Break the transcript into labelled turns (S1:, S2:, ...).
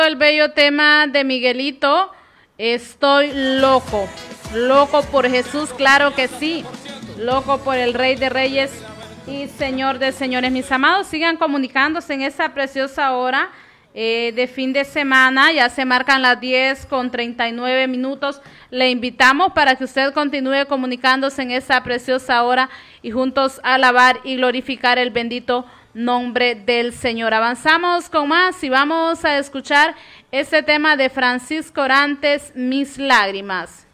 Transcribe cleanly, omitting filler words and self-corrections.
S1: El bello tema de Miguelito, estoy loco, loco por Jesús, claro que sí, loco por el Rey de Reyes y Señor de Señores. Mis amados, sigan comunicándose en esa preciosa hora de fin de semana, ya se marcan las 10:39. Le invitamos para que usted continúe comunicándose en esa preciosa hora y juntos alabar y glorificar el bendito nombre del Señor. Avanzamos con más y vamos a escuchar este tema de Francisco Orantes, Mis Lágrimas.